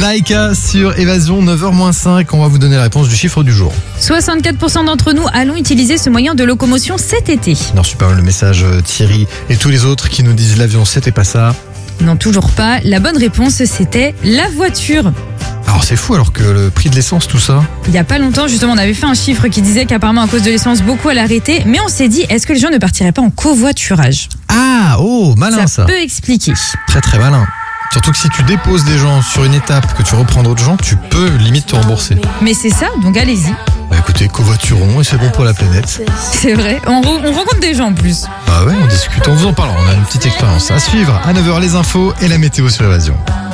Naïka sur Évasion, 9h-5. On va vous donner la réponse du chiffre du jour. 64% d'entre nous allons utiliser ce moyen de locomotion cet été. Non, super le message Thierry et tous les autres qui nous disent l'avion, c'était pas ça. Non, toujours pas. La bonne réponse, c'était la voiture. Alors c'est fou alors que le prix de l'essence, tout ça. Il y a pas longtemps, justement, on avait fait un chiffre qui disait qu'apparemment, à cause de l'essence, beaucoup allaient arrêter. Mais on s'est dit, est-ce que les gens ne partiraient pas en covoiturage ? Ah, oh, malin ça. Ça peut expliquer. Très très malin. Surtout que si tu déposes des gens sur une étape que tu reprends d'autres gens, tu peux limite te rembourser. Mais c'est ça, donc allez-y. Bah écoutez, covoiturons et c'est bon pour la planète. C'est vrai, on rencontre des gens en plus. Bah ouais, on discute, on vous en parle, on a une petite expérience à suivre. À 9h les infos et la météo sur Évasion.